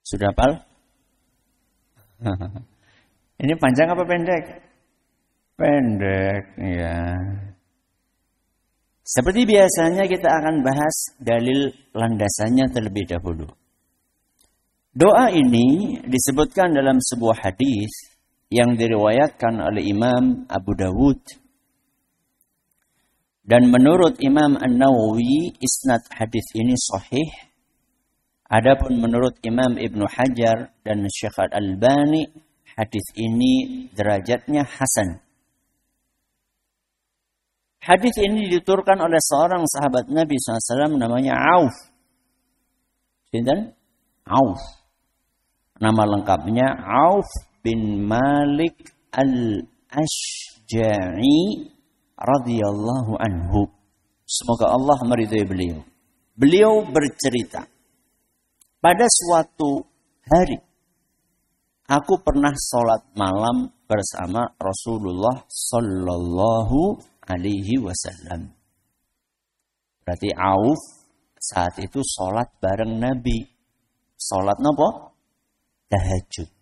Sudah hafal? Ini panjang apa pendek? Pendek, ya. Seperti biasanya kita akan bahas dalil landasannya terlebih dahulu. Doa ini disebutkan dalam sebuah hadis yang diriwayatkan oleh Imam Abu Dawud. Dan menurut Imam An-Nawawi, isnad hadis ini sahih. Adapun menurut Imam Ibnu Hajar dan Syekh Al-Albani, hadis ini derajatnya hasan. Hadis ini dituturkan oleh seorang sahabat Nabi SAW namanya Auf. Sinten? Auf. Nama lengkapnya Auf bin Malik Al-Ashja'i radhiyallahu anhu. Semoga Allah meridhai beliau. Beliau bercerita, pada suatu hari aku pernah sholat malam bersama Rasulullah sallallahu alaihi wasallam. Berarti Auf saat itu sholat bareng Nabi. Sholat napa? Tahajud.